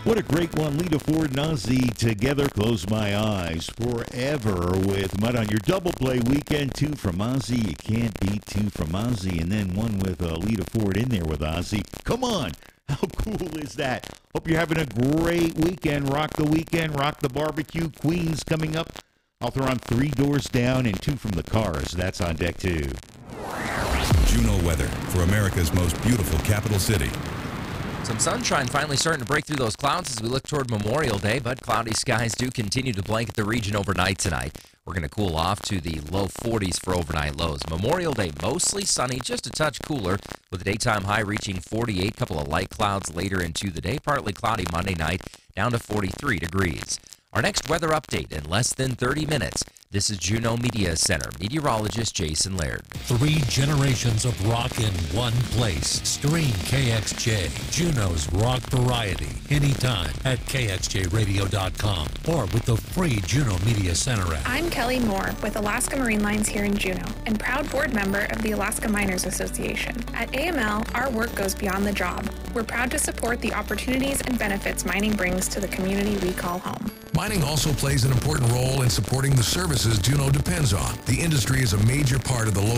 What a great one. Lita Ford and Ozzy together. Close my eyes forever with Mud on your double play weekend. Two from Ozzy. You can't beat two from Ozzy. And then one with Lita Ford in there with Ozzy. Come on. How cool is that? Hope you're having a great weekend. Rock the weekend. Rock the barbecue. Queens coming up. I'll throw on Three Doors Down and Two from the Cars. That's on deck too. Juneau weather for America's most beautiful capital city. Some sunshine finally starting to break through those clouds as we look toward Memorial Day, but cloudy skies do continue to blanket the region overnight tonight. We're going to cool off to the low 40s for overnight lows. Memorial Day mostly sunny, just a touch cooler, with a daytime high reaching 48. Couple of light clouds later into the day. Partly cloudy Monday night, down to 43 degrees. Our next weather update in less than 30 minutes. This is Juneau Media Center meteorologist Jason Laird. 3 generations of rock in one place. Stream KXJ, Juneau's rock variety, anytime at kxjradio.com or with the free Juneau Media Center app. I'm Kelly Moore with Alaska Marine Lines here in Juneau and proud board member of the Alaska Miners Association. At AML, our work goes beyond the job. We're proud to support the opportunities and benefits mining brings to the community we call home. Mining also plays an important role in supporting the services Juneau depends on. The industry is a major part of the local